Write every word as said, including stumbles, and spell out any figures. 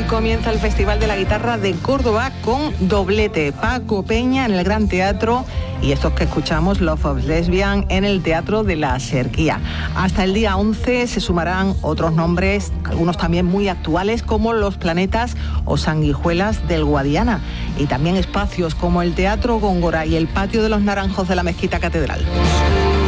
comienza el Festival de la Guitarra de Córdoba con doblete. Paco Peña en el Gran Teatro y estos que escuchamos, Love of Lesbian, en el Teatro de la Serquía. Hasta el día once se sumarán otros nombres, algunos también muy actuales, como Los Planetas o Sanguijuelas del Guadiana. Y también espacios como el Teatro Góngora y el Patio de los Naranjos de la Mezquita Catedral.